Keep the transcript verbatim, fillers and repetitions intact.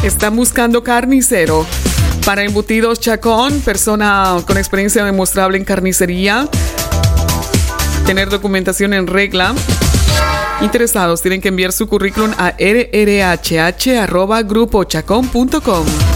Están buscando carnicero. Para Embutidos Chacón, persona con experiencia demostrable en carnicería, tener documentación en regla. Interesados tienen que enviar su currículum a r r h h arroba grupo chacón punto com.